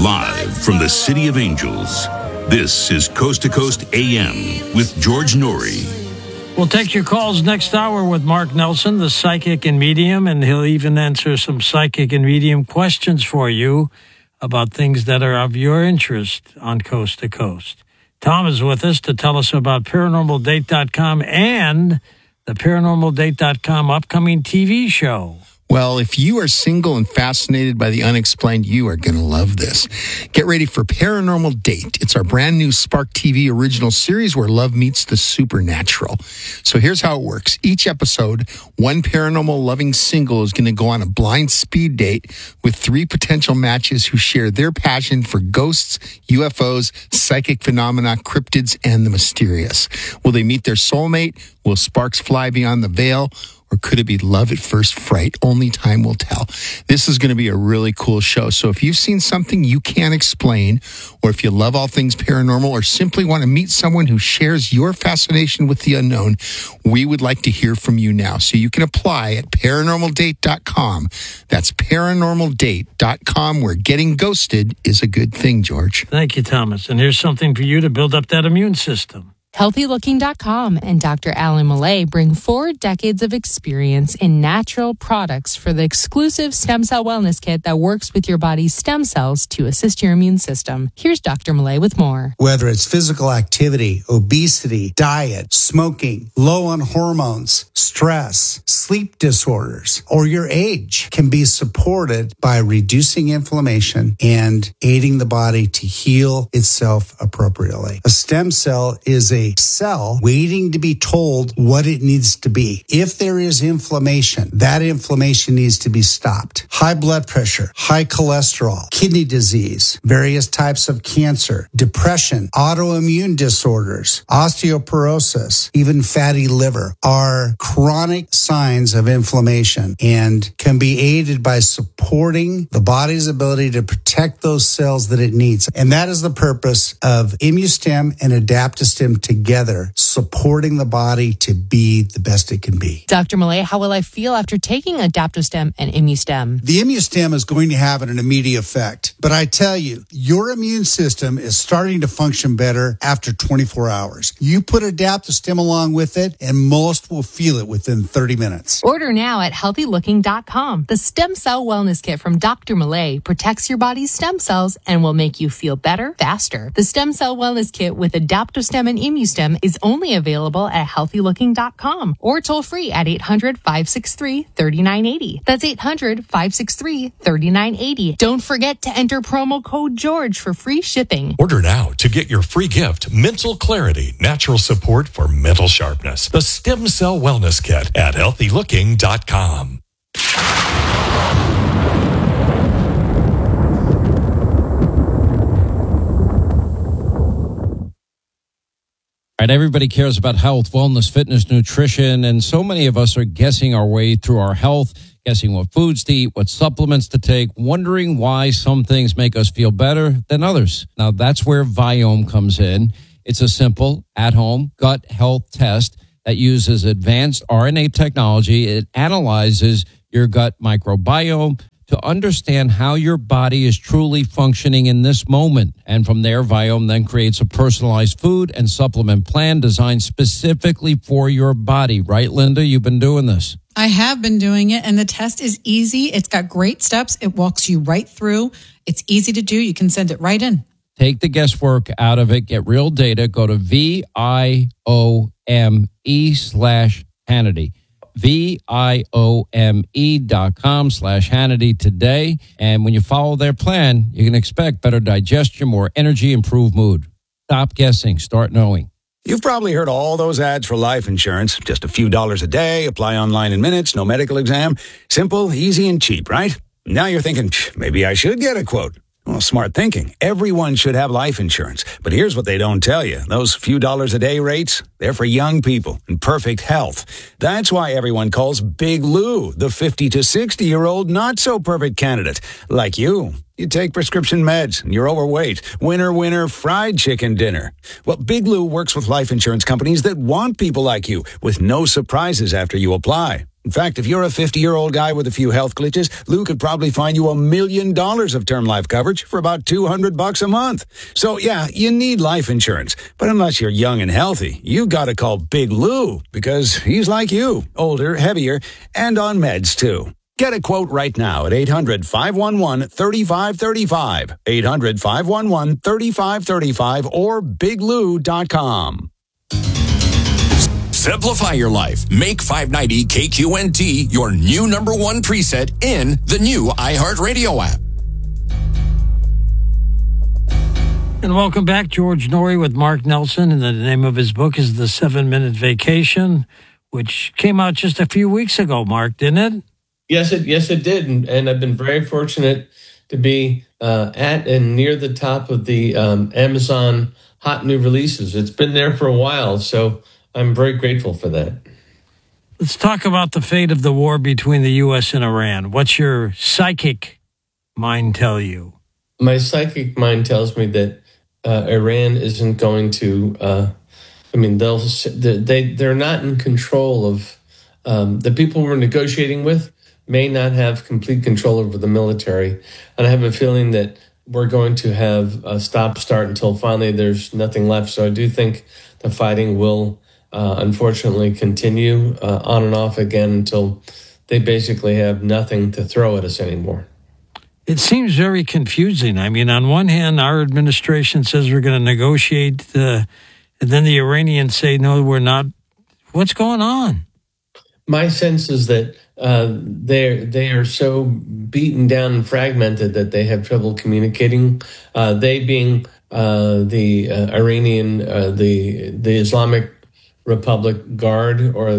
Live from the City of Angels, this is Coast to Coast AM with George Norrie. We'll take your calls next hour with Mark Nelson, the psychic and medium, and he'll even answer some psychic and medium questions for you about things that are of your interest on Coast to Coast. Tom is with us to tell us about ParanormalDate.com and the ParanormalDate.com upcoming TV show. Well, if you are single and fascinated by the unexplained, you are going to love this. Get ready for Paranormal Date. It's our brand new Spark TV original series where love meets the supernatural. So here's how it works. Each episode, one paranormal loving single is going to go on a blind speed date with 3 potential matches who share their passion for ghosts, UFOs, psychic phenomena, cryptids, and the mysterious. Will they meet their soulmate? Will sparks fly beyond the veil? Or could it be love at first fright? Only time will tell. This is going to be a really cool show. So if you've seen something you can't explain, or if you love all things paranormal, or simply want to meet someone who shares your fascination with the unknown, we would like to hear from you now. So you can apply at ParanormalDate.com. That's ParanormalDate.com, where getting ghosted is a good thing, George. Thank you, Thomas. And here's something for you to build up that immune system. HealthyLooking.com and Dr. Alan Millay bring 4 decades of experience in natural products for the exclusive stem cell wellness kit that works with your body's stem cells to assist your immune system. Here's Dr. Millay with more. Whether it's physical activity, obesity, diet, smoking, low on hormones, stress, sleep disorders, or your age can be supported by reducing inflammation and aiding the body to heal itself appropriately. A stem cell is a cell waiting to be told what it needs to be. If there is inflammation, that inflammation needs to be stopped. High blood pressure, high cholesterol, kidney disease, various types of cancer, depression, autoimmune disorders, osteoporosis, even fatty liver are chronic signs of inflammation and can be aided by supporting the body's ability to protect those cells that it needs. And that is the purpose of ImmuStem and Adaptostem together, supporting the body to be the best it can be. Dr. Millay, how will I feel after taking Adaptostem and ImmuStem? The ImmuStem is going to have an immediate effect. But I tell you, your immune system is starting to function better after 24 hours. You put Adaptostem along with it, and most will feel it within 30 minutes. Order now at HealthyLooking.com. The Stem Cell Wellness Kit from Dr. Millay protects your body's stem cells and will make you feel better, faster. The Stem Cell Wellness Kit with Adaptostem and ImmuStem is only available at HealthyLooking.com or toll free at 800-563-3980. That's 800-563-3980. Don't forget to enter promo code George for free shipping. Order now to get your free gift, Mental Clarity, Natural Support for Mental Sharpness. The Stem Cell Wellness Kit at HealthyLooking.com. Right, everybody cares about health, wellness, fitness, nutrition, and so many of us are guessing our way through our health, guessing what foods to eat, what supplements to take, wondering why some things make us feel better than others. Now, that's where Viome comes in. It's a simple, at-home gut health test that uses advanced RNA technology. It analyzes your gut microbiome to understand how your body is truly functioning in this moment. And from there, Viome then creates a personalized food and supplement plan designed specifically for your body. Right, Linda? You've been doing this. I have been doing it, and the test is easy. It's got great steps. It walks you right through. It's easy to do. You can send it right in. Take the guesswork out of it. Get real data. Go to VIOME/Hannity. VIOME.com/Hannity today. And when you follow their plan, you can expect better digestion, more energy, improved mood. Stop guessing. Start knowing. You've probably heard all those ads for life insurance. Just a few dollars a day, apply online in minutes, no medical exam. Simple, easy, and cheap, right? Now you're thinking, maybe I should get a quote. Well, smart thinking. Everyone should have life insurance. But here's what they don't tell you. Those few dollars a day rates, they're for young people in perfect health. That's why everyone calls Big Lou the 50 to 60-year-old not-so-perfect candidate. Like you. You take prescription meds and you're overweight. Winner, winner, fried chicken dinner. Well, Big Lou works with life insurance companies that want people like you with no surprises after you apply. In fact, if you're a 50-year-old guy with a few health glitches, Lou could probably find you $1 million of term life coverage for about $200 a month. So yeah, you need life insurance. But unless you're young and healthy, you gotta call Big Lou, because he's like you, older, heavier, and on meds too. Get a quote right now at 800-511-3535, 800-511-3535, or biglou.com. Simplify your life. Make 590 KQNT your new number one preset in the new iHeartRadio app. And welcome back, George Noory with Mark Nelson. And the name of his book is The 7-Minute Vacation, which came out just a few weeks ago, Mark, didn't it? Yes, it did. And I've been very fortunate to be at and near the top of the Amazon Hot New Releases. It's been there for a while, so I'm very grateful for that. Let's talk about the fate of the war between the U.S. and Iran. What's your psychic mind tell you? My psychic mind tells me that Iran isn't going to. They're not in control of the people we're negotiating with. May not have complete control over the military, and I have a feeling that we're going to have a stop-start until finally there's nothing left. So I do think the fighting will. Unfortunately, continue on and off again until they basically have nothing to throw at us anymore. It seems very confusing. I mean, on one hand, our administration says we're going to negotiate, and then the Iranians say, no, we're not. What's going on? My sense is that they are so beaten down and fragmented that they have trouble communicating. They being the Iranian, the Islamic Republic Guard, or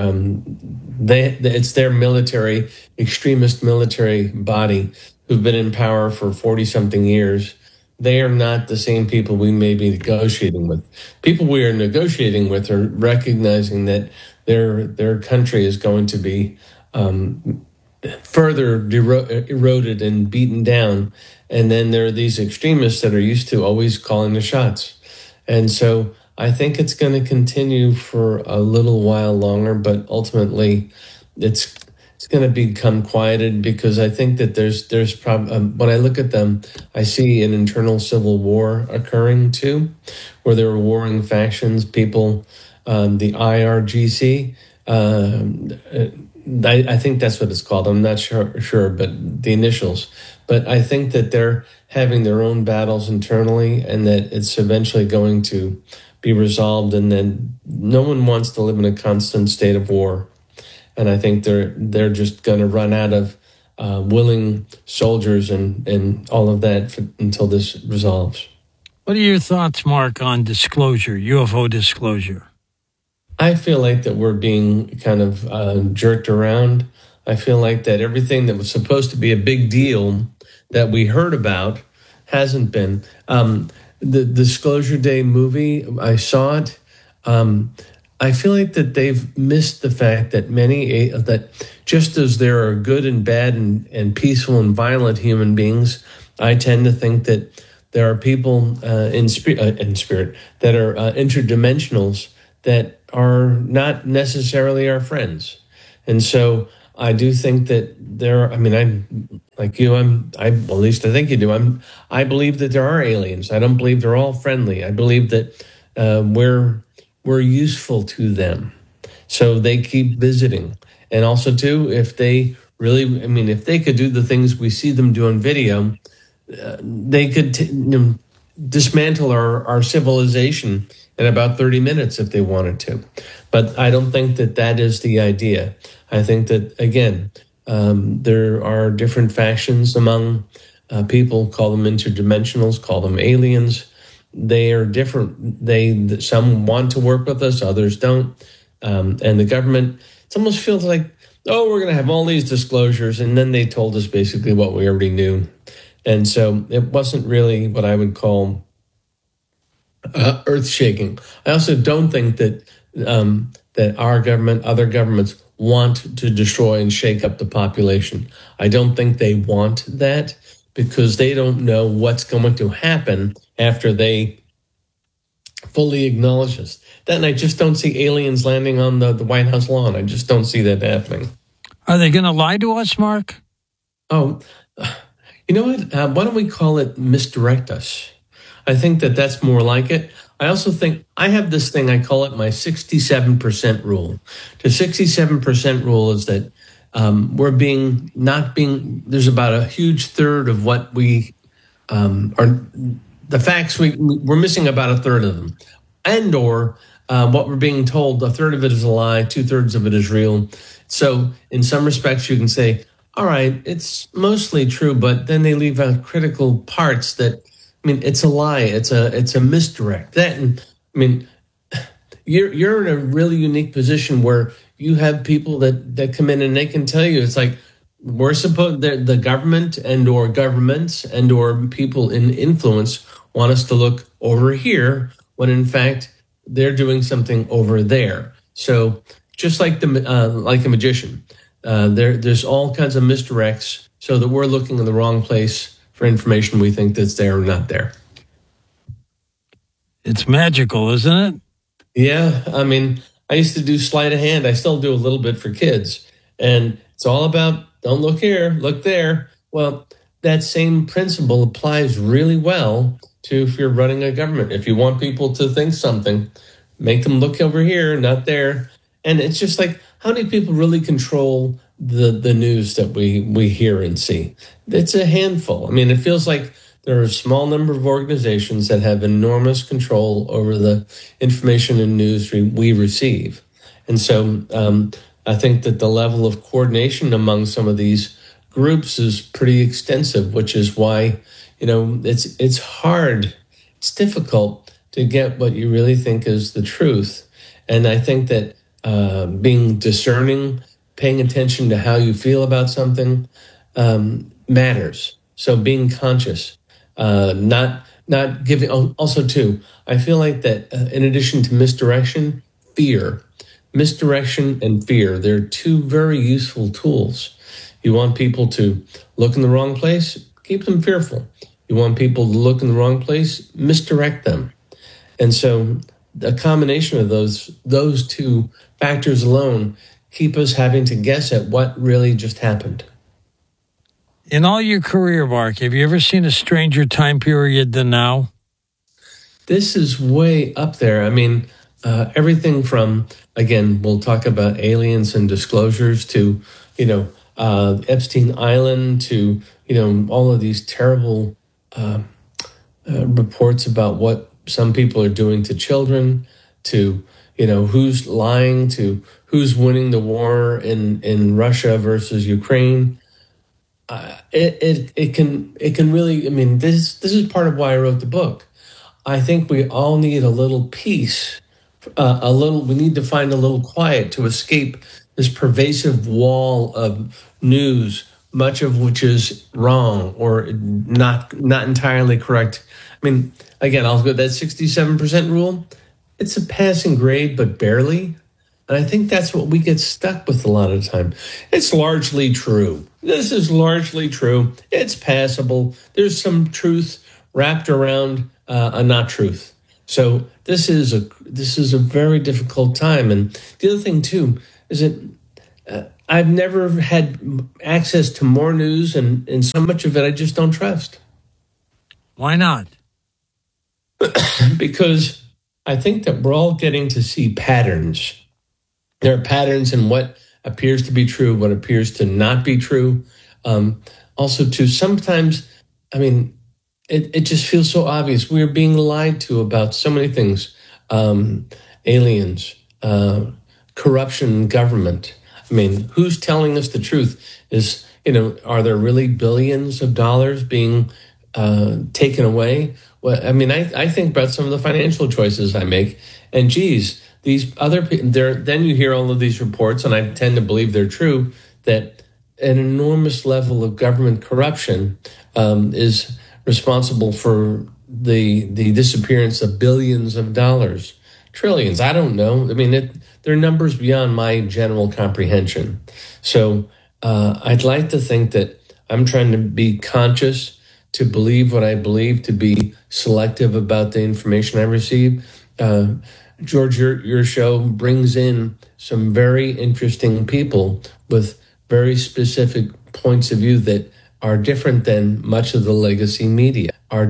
it's their military, extremist military body who've been in power for 40-something years. They are not the same people we may be negotiating with. People we are negotiating with are recognizing that their country is going to be further eroded and beaten down. And then there are these extremists that are used to always calling the shots. And so I think it's going to continue for a little while longer, but ultimately it's going to become quieted, because I think that there's when I look at them, I see an internal civil war occurring too, where there are warring factions, people, the IRGC. I think that's what it's called. I'm not sure, but the initials. But I think that they're having their own battles internally, and that it's eventually going to be resolved, and then no one wants to live in a constant state of war. And I think they're just going to run out of willing soldiers and all of that until this resolves. What are your thoughts, Mark, on disclosure, UFO disclosure? I feel like that we're being kind of jerked around. I feel like that everything that was supposed to be a big deal that we heard about hasn't been. The Disclosure Day movie, I saw it. I feel like that they've missed the fact that that just as there are good and bad and peaceful and violent human beings, I tend to think that there are people in spirit that are interdimensionals that are not necessarily our friends. And so I do think that I'm like you, at least I think you do. I believe that there are aliens. I don't believe they're all friendly. I believe that we're useful to them. So they keep visiting. And also too, if they could do the things we see them do on video, they could dismantle our civilization in about 30 minutes if they wanted to. But I don't think that is the idea. I think that, again, there are different factions among people, call them interdimensionals, call them aliens. They are different. Some want to work with us, others don't. And the government, it almost feels like, oh, we're going to have all these disclosures. And then they told us basically what we already knew. And so it wasn't really what I would call earth-shaking. I also don't think that that our government, other governments, want to destroy and shake up the population. I don't think they want that, because they don't know what's going to happen after they fully acknowledges that. And I just don't see aliens landing on the White House lawn. I just don't see that happening. Are they going to lie to us, Mark? Oh, you know what? Why don't we call it misdirect us? I think that's more like it. I also think I have this thing, I call it my 67% rule. The 67% rule is that there's about a huge third of what we are, the facts, we're missing about a third of them. And or what we're being told, a third of it is a lie, 2/3 of it is real. So in some respects, you can say, all right, it's mostly true, but then they leave out critical parts that, it's a lie. It's a misdirect. You're in a really unique position where you have people that come in and they can tell you, it's like, we're supposed, the government and or governments and or people in influence want us to look over here when in fact they're doing something over there. So just like like a magician, there's all kinds of misdirects so that we're looking in the wrong place for information we think that's there or not there. It's magical, isn't it? Yeah. I used to do sleight of hand. I still do a little bit for kids. And it's all about, don't look here, look there. Well, that same principle applies really well to if you're running a government. If you want people to think something, make them look over here, not there. And it's just like, how many people really control the news that we hear and see? It's a handful. It feels like there are a small number of organizations that have enormous control over the information and news we receive. And so I think that the level of coordination among some of these groups is pretty extensive, which is why, it's hard, it's difficult to get what you really think is the truth. And I think that being discerning, paying attention to how you feel about something matters. So being conscious, not giving. Also, too, I feel like that in addition to misdirection, misdirection and fear, they're two very useful tools. You want people to look in the wrong place, keep them fearful. You want people to look in the wrong place, misdirect them. And so a combination of those two factors alone keep us having to guess at what really just happened. In all your career, Mark, have you ever seen a stranger time period than now? This is way up there. Everything from, again, we'll talk about aliens and disclosures to, Epstein Island to, all of these terrible reports about what some people are doing to children, to, who's lying, to who's winning the war in Russia versus Ukraine. It can really, this is part of why I wrote the book. I think we all need a little peace, we need to find a little quiet to escape this pervasive wall of news, much of which is wrong or not entirely correct. Again, I'll go that 67% rule. It's a passing grade, but barely. And I think that's what we get stuck with a lot of the time. It's largely true. This is largely true. It's passable. There's some truth wrapped around a not truth. So this is a very difficult time. And the other thing too is that I've never had access to more news, and so much of it I just don't trust. Why not? Because I think that we're all getting to see patterns. There are patterns in what appears to be true, what appears to not be true. Also, too, sometimes, it just feels so obvious. We're being lied to about so many things. Aliens, corruption in government. Who's telling us the truth? Are there really billions of dollars being taken away? Well, I think about some of the financial choices I make, and geez, these other people, then you hear all of these reports, and I tend to believe they're true, that an enormous level of government corruption is responsible for the disappearance of billions of dollars, trillions. I don't know. They're numbers beyond my general comprehension. So I'd like to think that I'm trying to be conscious, to believe what I believe, to be selective about the information I receive, George, your show brings in some very interesting people with very specific points of view that are different than much of the legacy media,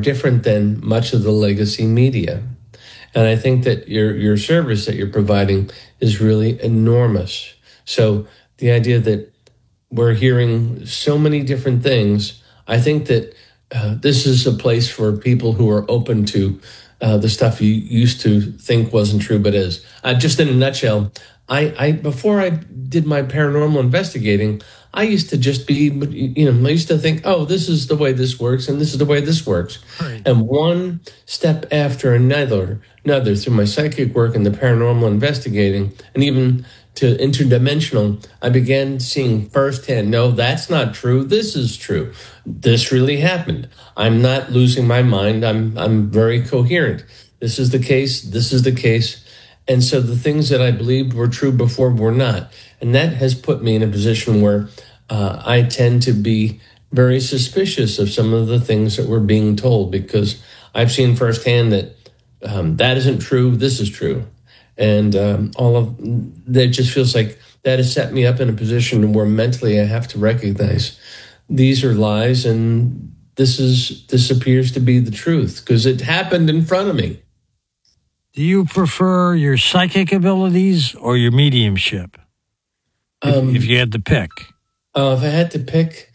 And I think that your service that you're providing is really enormous. So the idea that we're hearing so many different things, I think that this is a place for people who are open to the stuff you used to think wasn't true, but is. Just in a nutshell, I before I did my paranormal investigating, I used to just be, I used to think, oh, this is the way this works, and this is the way this works. Right. And one step after another, through my psychic work and the paranormal investigating, and even to interdimensional, I began seeing firsthand, no, that's not true. This is true. This really happened. I'm not losing my mind. I'm very coherent. This is the case. This is the case. And so the things that I believed were true before were not. And that has put me in a position where I tend to be very suspicious of some of the things that we're being told, because I've seen firsthand that that isn't true. This is true. And all of that just feels like that has set me up in a position where mentally I have to recognize these are lies, and this appears to be the truth because it happened in front of me. Do you prefer your psychic abilities or your mediumship? If you had to pick. If I had to pick,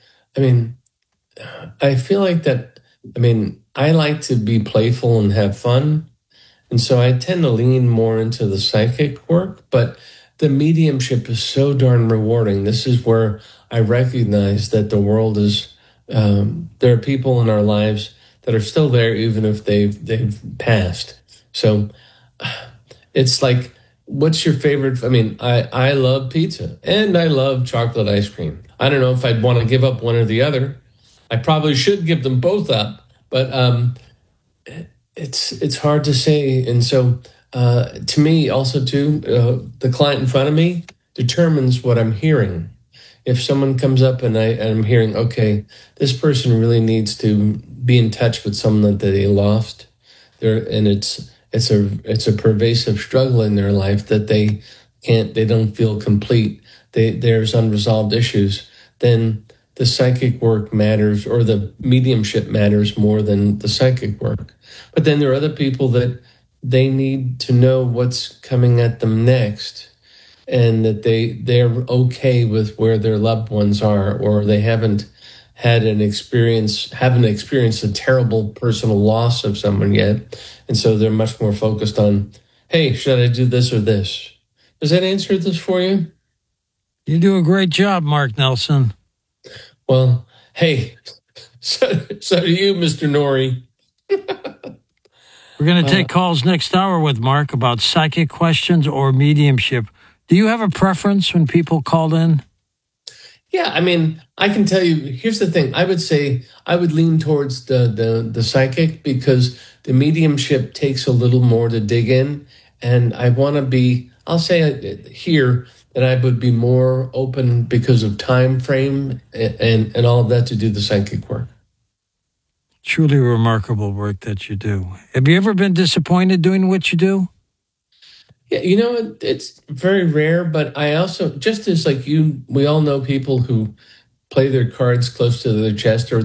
I feel like that, I like to be playful and have fun. And so I tend to lean more into the psychic work, but the mediumship is so darn rewarding. This is where I recognize that the world is, there are people in our lives that are still there, even if they've passed. So it's like, what's your favorite? I love pizza and I love chocolate ice cream. I don't know if I'd want to give up one or the other. I probably should give them both up, but it's hard to say. And so to me also too, the client in front of me determines what I'm hearing. If someone comes up and I'm hearing, okay, this person really needs to be in touch with someone that they lost there, and it's a pervasive struggle in their life that they don't feel complete. There's unresolved issues. Then the psychic work matters, or the mediumship matters more than the psychic work. But then there are other people that they need to know what's coming at them next, and that they're okay with where their loved ones are, or they haven't experienced a terrible personal loss of someone yet. And so they're much more focused on, hey, should I do this or this? Does that answer this for you? You do a great job, Mark Nelson. Well, hey, so do you, Mr. Norrie. We're going to take calls next hour with Mark about psychic questions or mediumship. Do you have a preference when people call in? Yeah, I can tell you, here's the thing. I would say I would lean towards the psychic, because the mediumship takes a little more to dig in. And I want to be, I'll say here that I would be more open because of time frame and all of that to do the psychic work. Truly remarkable work that you do. Have you ever been disappointed doing what you do? Yeah, it's very rare, but I also, just as like you, we all know people who play their cards close to their chest, or